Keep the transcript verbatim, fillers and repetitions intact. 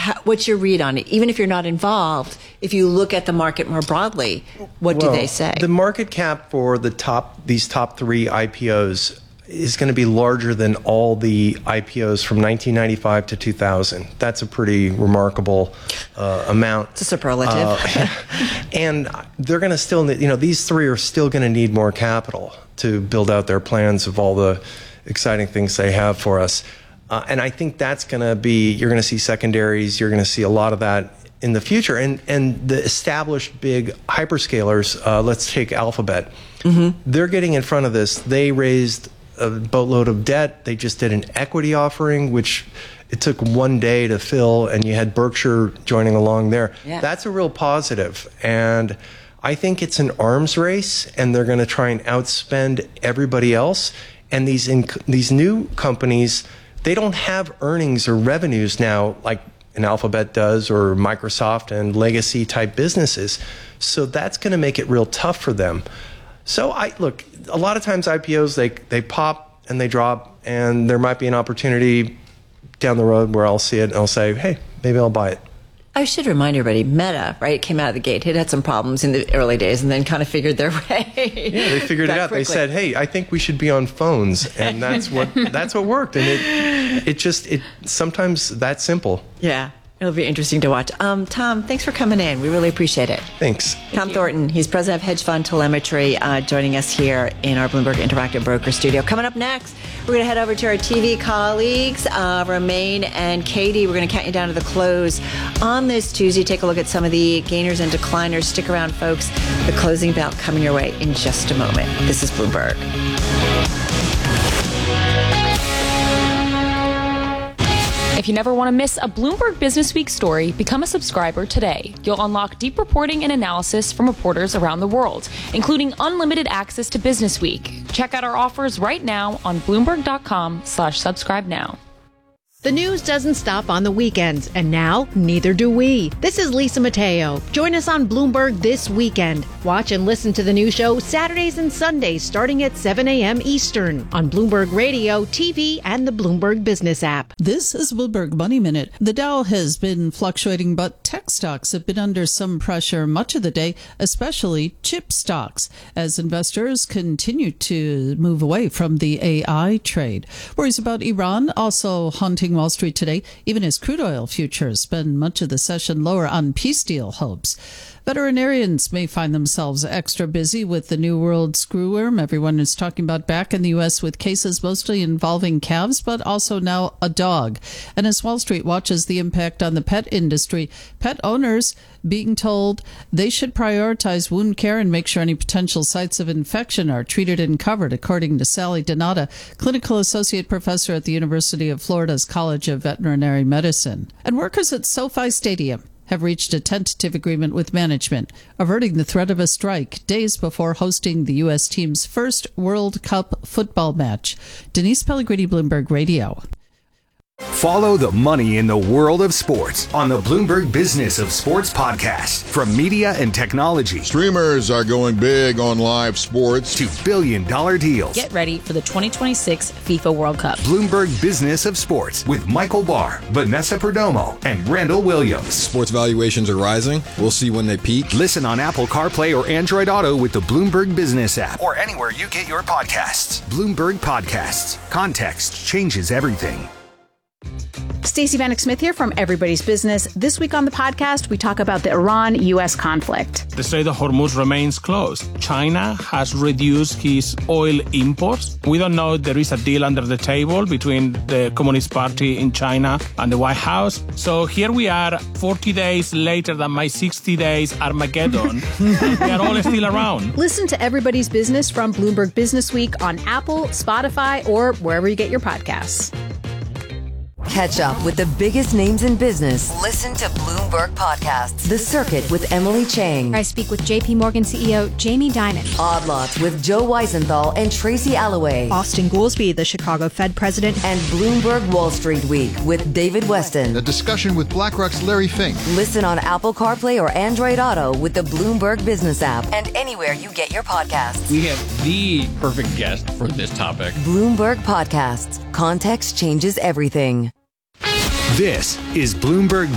how, what's your read on it? Even if you're not involved, if you look at the market more broadly, what well, do they say? The market cap for the top these top three I P Os is going to be larger than all the I P Os from nineteen ninety-five to two thousand. That's a pretty remarkable uh, amount. It's a superlative. Uh, and they're going to still need, you know, these three are still going to need more capital to build out their plans of all the exciting things they have for us. Uh, and I think that's going to be, you're going to see secondaries, you're going to see a lot of that in the future. And and the established big hyperscalers, uh, let's take Alphabet. Mm-hmm. They're getting in front of this. They raised a boatload of debt. They just did an equity offering, which it took one day to fill, and you had Berkshire joining along there. Yeah. That's a real positive. And I think it's an arms race, and they're going to try and outspend everybody else. And these inc- these new companies, they don't have earnings or revenues now like an Alphabet does or Microsoft and legacy type businesses. So that's going to make it real tough for them. So I look, a lot of times I P Os, they they pop and they drop, and there might be an opportunity down the road where I'll see it and I'll say, hey, maybe I'll buy it. I should remind everybody, Meta, right, it came out of the gate. It had some problems in the early days and then kind of figured their way. Yeah, they figured it out. Quickly. They said, hey, I think we should be on phones. And that's what that's what worked. And it it just, it sometimes that simple. Yeah. It'll be interesting to watch. Um, Tom, thanks for coming in. We really appreciate it. Thanks. Tom Thornton, he's president of Hedge Fund Telemetry, uh, joining us here in our Bloomberg Interactive Broker studio. Coming up next, we're going to head over to our T V colleagues, uh, Romaine and Katie. We're going to count you down to the close on this Tuesday. Take a look at some of the gainers and decliners. Stick around, folks. The closing bell coming your way in just a moment. This is Bloomberg. If you never want to miss a Bloomberg Business Week story, become a subscriber today. You'll unlock deep reporting and analysis from reporters around the world, including unlimited access to Business Week. Check out our offers right now on Bloomberg.com slash subscribe now. The news doesn't stop on the weekends, and now neither do we. This is Lisa Mateo. Join us on Bloomberg this weekend. Watch and listen to the new show Saturdays and Sundays starting at seven a.m. Eastern on Bloomberg Radio, T V, and the Bloomberg Business app. This is Bloomberg Money Minute. The Dow has been fluctuating, but tech stocks have been under some pressure much of the day, especially chip stocks, as investors continue to move away from the A I trade. Worries about Iran also haunting Wall Street today, even as crude oil futures spend much of the session lower on peace deal hopes. Veterinarians may find themselves extra busy with the New World screwworm. Everyone is talking about back in the U S with cases mostly involving calves, but also now a dog. And as Wall Street watches the impact on the pet industry, pet owners being told they should prioritize wound care and make sure any potential sites of infection are treated and covered, according to Sally Donata, clinical associate professor at the University of Florida's College of Veterinary Medicine. And workers at SoFi Stadium have reached a tentative agreement with management, averting the threat of a strike days before hosting the U S team's first World Cup football match. Denise Pellegrini, Bloomberg Radio. Follow the money in the world of sports on the Bloomberg Business of Sports podcast. From media and technology, streamers are going big on live sports, to billion dollar deals. Get ready for the twenty twenty-six FIFA World Cup. Bloomberg Business of Sports with Michael Barr, Vanessa Perdomo, and Randall Williams. Sports valuations are rising. We'll see when they peak. Listen on Apple CarPlay or Android Auto with the Bloomberg Business app, or anywhere you get your podcasts. Bloomberg Podcasts. Context changes everything. Stacey Vanek Smith here from Everybody's Business. This week on the podcast, we talk about the Iran U S conflict. The Strait of Hormuz remains closed. China has reduced its oil imports. We don't know if there is a deal under the table between the Communist Party in China and the White House. So here we are, forty days later than my sixty days Armageddon. They are all still around. Listen to Everybody's Business from Bloomberg Business Week on Apple, Spotify, or wherever you get your podcasts. Catch up with the biggest names in business. Listen to Bloomberg Podcasts. The Circuit with Emily Chang. I speak with J P Morgan C E O Jamie Dimon. Odd Lots with Joe Weisenthal and Tracy Alloway. Austin Goolsbee, the Chicago Fed president. And Bloomberg Wall Street Week with David Weston. A discussion with BlackRock's Larry Fink. Listen on Apple CarPlay or Android Auto with the Bloomberg Business app and anywhere you get your podcasts. We have the perfect guest for this topic. Bloomberg Podcasts. Context changes everything. This is Bloomberg